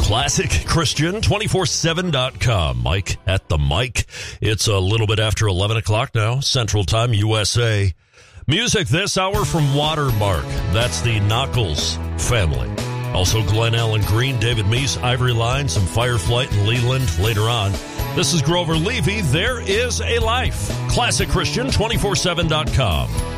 ClassicChristian247.com. Mike at the mic. It's a little bit after 11 o'clock now, Central Time, USA. Music this hour from Watermark. That's the Knuckles family. Also Glenn Allen Green, David Meese, Ivory Line, some Fireflight and Leland later on. This is Grover Levy. There is a life. ClassicChristian247.com.